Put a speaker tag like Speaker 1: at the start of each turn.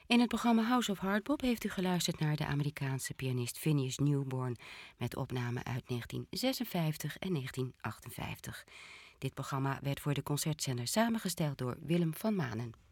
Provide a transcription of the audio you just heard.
Speaker 1: In het programma House of Hardbop heeft u geluisterd naar de Amerikaanse pianist Phineas Newborn met opnamen uit 1956 en 1958. Dit programma werd voor de concertzender samengesteld door Willem van Manen.